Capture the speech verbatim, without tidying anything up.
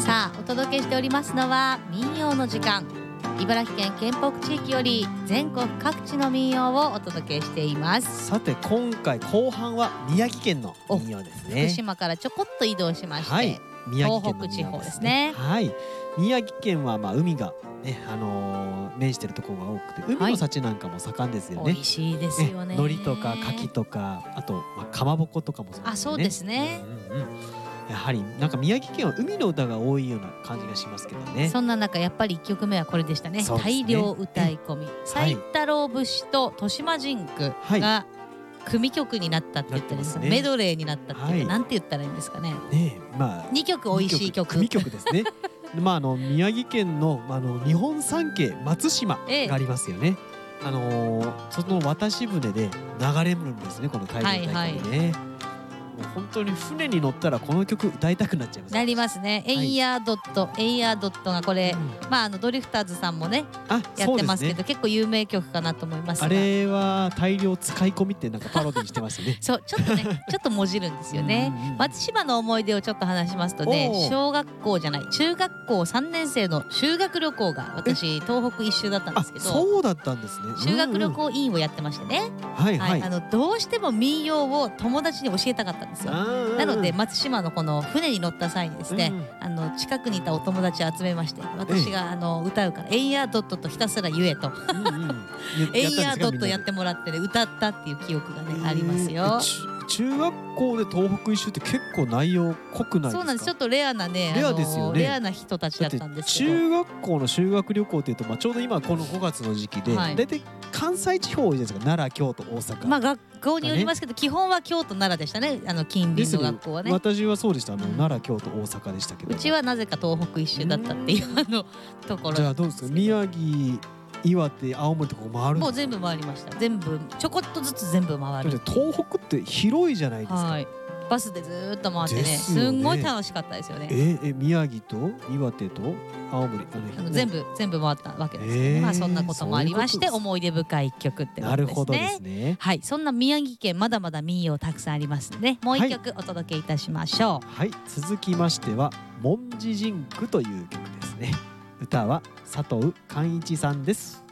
さあお届けしておりますのは民謡の時間。茨城県県北地域より全国各地の民謡をお届けしています。 さて今回後半は宮城県の民謡ですね。 福島からちょこっと移動しまして、 はい、宮城県の東北地方ですね。 ね。 はい、宮城県はまあ海がね、あのー、面してるところが多くて、海の幸なんかも盛んですよね。 美味しいですよね。 海苔とか牡蠣とか、あとまあかまぼことかもそうですね。 あ、そうですね。 うんうんうん、やはりなんか宮城県は海の歌が多いような感じがしますけどね。 そんな中やっぱりいっきょくめはこれでしたね。 そうですね、 大量歌い込み、斉太郎節と豊島神句が組曲になったって言ったんです、ね、メドレーになったっていう、はい、なんて言ったらいいんですかね。 ねえ、まあ、 にきょく美味しい曲、 組曲ですね。まああの宮城県のあの日本三景松島がありますよね。ええ、あのー、その渡し船で流れるんですね、この大量歌い込みね。はいはい、本当に船に乗ったらこの曲歌いたくなっちゃいます。 なりますね。エイヤードット、はい、エイヤードットがこれ、うん、まああのドリフターズさんもねやってますけど、ね、結構有名曲かなと思いますが、 あれは大量使い込みってなんかパロディしてましたね。 そう、ちょっとねちょっともじるんですよね。松島の思い出をちょっと話しますとね、小学校じゃない中学校さんねん生の修学旅行が私東北一周だったんですけど、 そうだったんですね。 修学旅行委員をやってましてね、 はいはい、 あのどうしても民謡を友達に教えたかったんですよ。なので松島のこの船に乗った際にですね、うん、あの近くにいたお友達を集めまして、私があの歌うからエイヤードットとひたすら言えと、うん、うん、エイヤードットやってもらってね歌ったっていう記憶がね、えー、ありますよ。 中学校で東北一周って結構内容濃くないですか？ そうなんです。ちょっとレアなね、 レアですよね。 レアな人たちだったんですけど、 中学校の修学旅行っていうと、まあ、ちょうど今このごがつの時期で、はい、大体関西地方多いですか、奈良、京都、大阪。 まあ学校によりますけど、ね、基本は京都、奈良でしたね。あの近隣の学校はね。 私はそうでした。あの、うん、奈良、京都、大阪でしたけど、 うちはなぜか東北一周だったっていうあのところ。 じゃあどうですか、宮城、岩手、青森とか回るんですか？ もう全部回りました。全部ちょこっとずつ全部回る。 東北って広いじゃないですか。はい、 バスでずっと回ってね、すんごい楽しかったですよね。 ええ、宮城と岩手と青森、 あの全部全部回ったわけですけど、ね、まあそんなこともありまして、思い出深い一曲ってことですね。 なるほどですね。 はい、そんな宮城県まだまだ民謡たくさんありますので、もう一曲お届けいたしましょう。 はい、はい、続きましては文字神句という曲ですね。歌は佐藤寛一さんです。